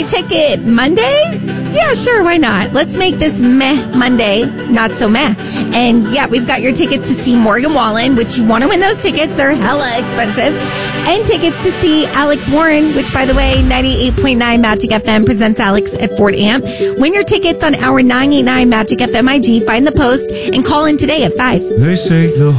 ticket Monday? Yeah, sure, why not? Let's make this meh Monday not so meh. And yeah, we've got your tickets to see Morgan Wallen, which you want to win those tickets. They're hella expensive. And tickets to see Alex Warren, which, by the way, 98.9 Magic FM presents Alex at Fort Amp. Win your tickets on our 989 Magic FM IG. Find the post and call in today at 5. They say the